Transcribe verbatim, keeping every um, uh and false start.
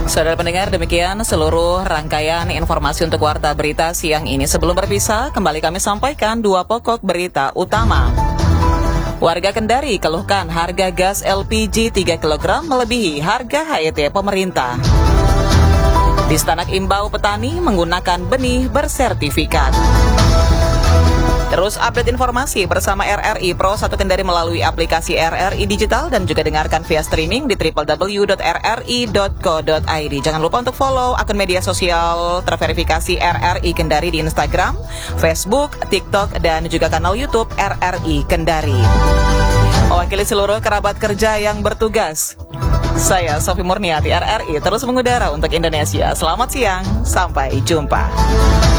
Saudara pendengar, demikian seluruh rangkaian informasi untuk Warta Berita siang ini. Sebelum berpisah, kembali kami sampaikan dua pokok berita utama. Warga Kendari keluhkan harga gas L P G tiga kilogram melebihi harga H E T pemerintah. Distanak imbau petani menggunakan benih bersertifikat. Terus update informasi bersama R R I Pro satu Kendari melalui aplikasi R R I Digital dan juga dengarkan via streaming di w w w dot r r i dot co dot i d. Jangan lupa untuk follow akun media sosial terverifikasi R R I Kendari di Instagram, Facebook, TikTok, dan juga kanal YouTube R R I Kendari. Mewakili seluruh kerabat kerja yang bertugas, saya Sofi Murniati R R I terus mengudara untuk Indonesia. Selamat siang, sampai jumpa.